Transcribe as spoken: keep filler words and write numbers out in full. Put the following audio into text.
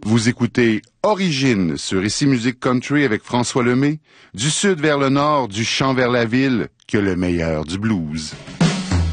Vous écoutez Origine sur Ici Musique Country avec François Lemay, du sud vers le nord, du chant vers la ville, que le meilleur du blues.